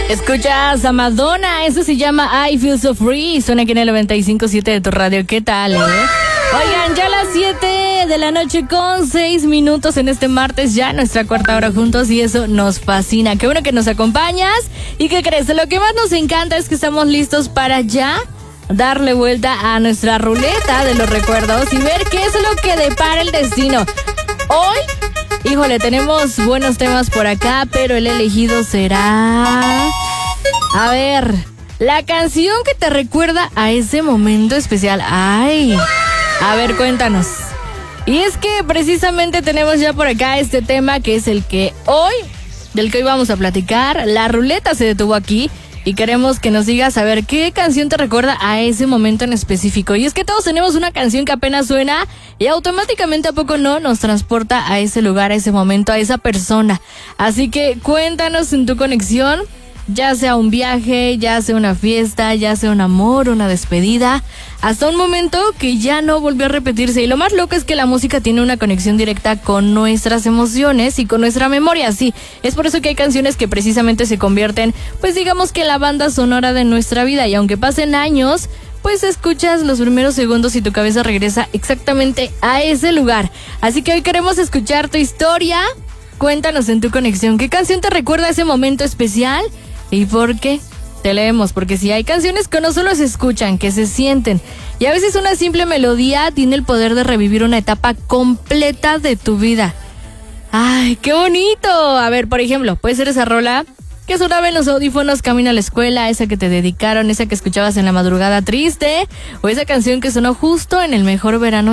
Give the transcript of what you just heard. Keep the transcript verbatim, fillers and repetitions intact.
Escuchas a Madonna, eso se llama I Feel So Free, suena aquí en el noventa y cinco punto siete de tu radio. ¿Qué tal, eh? Oigan, ya a las siete de la noche con seis minutos en este martes, ya nuestra cuarta hora juntos, y eso nos fascina. Qué bueno que nos acompañas. ¿Y qué crees? Lo que más nos encanta es que estamos listos para ya darle vuelta a nuestra ruleta de los recuerdos y ver qué es lo que depara el destino. Hoy, híjole, tenemos buenos temas por acá, pero el elegido será... A ver, la canción que te recuerda a ese momento especial. Ay, a ver, cuéntanos. Y es que precisamente tenemos ya por acá este tema que es el que hoy, del que hoy vamos a platicar. La ruleta se detuvo aquí y queremos que nos digas a ver qué canción te recuerda a ese momento en específico. Y es que todos tenemos una canción que apenas suena y automáticamente, ¿a poco no?, nos transporta a ese lugar, a ese momento, a esa persona. Así que cuéntanos en tu conexión, ya sea un viaje, ya sea una fiesta, ya sea un amor, una despedida, hasta un momento que ya no volvió a repetirse. Y lo más loco es que la música tiene una conexión directa con nuestras emociones y con nuestra memoria. Sí, es por eso que hay canciones que precisamente se convierten, pues digamos que en la banda sonora de nuestra vida. Y aunque pasen años, pues escuchas los primeros segundos y tu cabeza regresa exactamente a ese lugar. Así que hoy queremos escuchar tu historia. Cuéntanos en tu conexión, ¿qué canción te recuerda a ese momento especial? ¿Y por qué? Te leemos, porque si hay canciones que no solo se escuchan, que se sienten. Y a veces una simple melodía tiene el poder de revivir una etapa completa de tu vida. ¡Ay, qué bonito! A ver, por ejemplo, puede ser esa rola que sonaba en los audífonos camino a la escuela, esa que te dedicaron, esa que escuchabas en la madrugada triste, o esa canción que sonó justo en el mejor verano